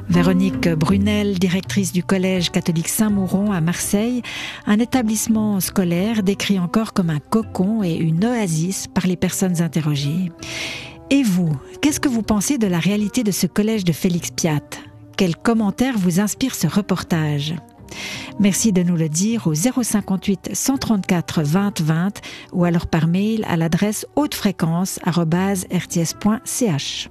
Véronique Brunel, directrice du collège catholique Saint-Mauron à Marseille, un établissement scolaire décrit encore comme un cocon et une oasis par les personnes interrogées. Et vous, qu'est-ce que vous pensez de la réalité de ce collège de Félix Piat ? Quels commentaires vous inspire ce reportage ? Merci de nous le dire au 058 134 20 20 ou alors par mail à l'adresse hautefréquence@rts.ch.